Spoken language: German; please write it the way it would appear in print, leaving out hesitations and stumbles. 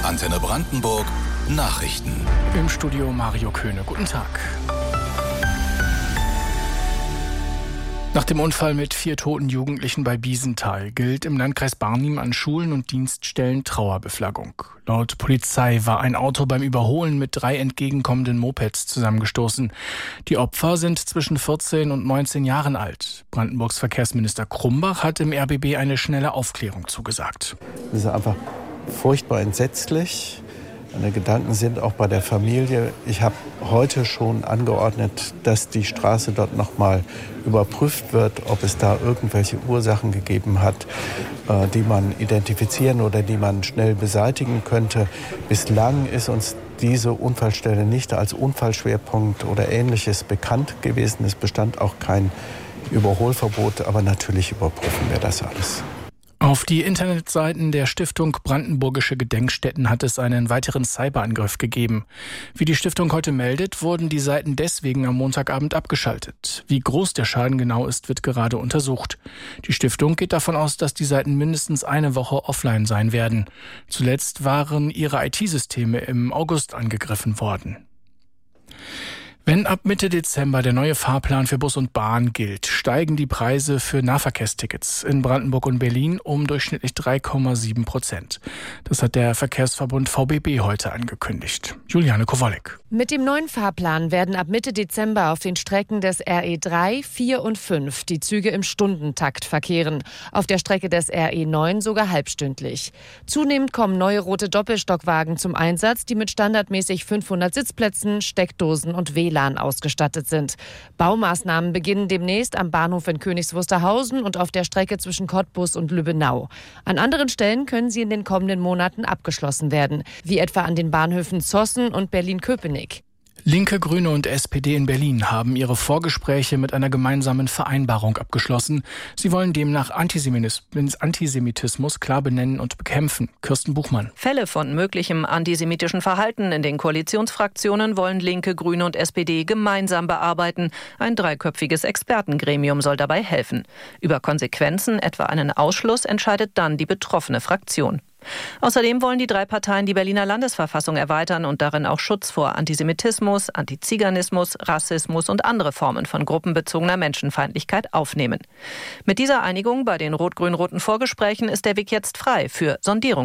Antenne Brandenburg Nachrichten. Im Studio Mario Köhne. Guten Tag. Nach dem Unfall mit 4 toten Jugendlichen bei Biesenthal gilt im Landkreis Barnim an Schulen und Dienststellen Trauerbeflaggung. Laut Polizei war ein Auto beim Überholen mit 3 entgegenkommenden Mopeds zusammengestoßen. Die Opfer sind zwischen 14 und 19 Jahren alt. Brandenburgs Verkehrsminister Krumbach hat im RBB eine schnelle Aufklärung zugesagt. Das ist einfach furchtbar entsetzlich. Meine Gedanken sind auch bei der Familie. Ich habe heute schon angeordnet, dass die Straße dort nochmal überprüft wird, ob es da irgendwelche Ursachen gegeben hat, die man identifizieren oder die man schnell beseitigen könnte. Bislang ist uns diese Unfallstelle nicht als Unfallschwerpunkt oder Ähnliches bekannt gewesen. Es bestand auch kein Überholverbot, aber natürlich überprüfen wir das alles. Auf die Internetseiten der Stiftung Brandenburgische Gedenkstätten hat es einen weiteren Cyberangriff gegeben. Wie die Stiftung heute meldet, wurden die Seiten deswegen am Montagabend abgeschaltet. Wie groß der Schaden genau ist, wird gerade untersucht. Die Stiftung geht davon aus, dass die Seiten mindestens eine Woche offline sein werden. Zuletzt waren ihre IT-Systeme im August angegriffen worden. Wenn ab Mitte Dezember der neue Fahrplan für Bus und Bahn gilt, steigen die Preise für Nahverkehrstickets in Brandenburg und Berlin um durchschnittlich 3,7%. Das hat der Verkehrsverbund VBB heute angekündigt. Juliane Kowalek. Mit dem neuen Fahrplan werden ab Mitte Dezember auf den Strecken des RE 3, 4 und 5 die Züge im Stundentakt verkehren. Auf der Strecke des RE 9 sogar halbstündlich. Zunehmend kommen neue rote Doppelstockwagen zum Einsatz, die mit standardmäßig 500 Sitzplätzen, Steckdosen und WLAN ausgestattet sind. Baumaßnahmen beginnen demnächst am Bahnhof in Königs Wusterhausen und auf der Strecke zwischen Cottbus und Lübbenau. An anderen Stellen können sie in den kommenden Monaten abgeschlossen werden, wie etwa an den Bahnhöfen Zossen und Berlin-Köpenick. Linke, Grüne und SPD in Berlin haben ihre Vorgespräche mit einer gemeinsamen Vereinbarung abgeschlossen. Sie wollen demnach Antisemitismus klar benennen und bekämpfen. Kirsten Buchmann. Fälle von möglichem antisemitischen Verhalten in den Koalitionsfraktionen wollen Linke, Grüne und SPD gemeinsam bearbeiten. Ein 3-köpfiges Expertengremium soll dabei helfen. Über Konsequenzen, etwa einen Ausschluss, entscheidet dann die betroffene Fraktion. Außerdem wollen die 3 Parteien die Berliner Landesverfassung erweitern und darin auch Schutz vor Antisemitismus, Antiziganismus, Rassismus und andere Formen von gruppenbezogener Menschenfeindlichkeit aufnehmen. Mit dieser Einigung bei den rot-grün-roten Vorgesprächen ist der Weg jetzt frei für Sondierungen.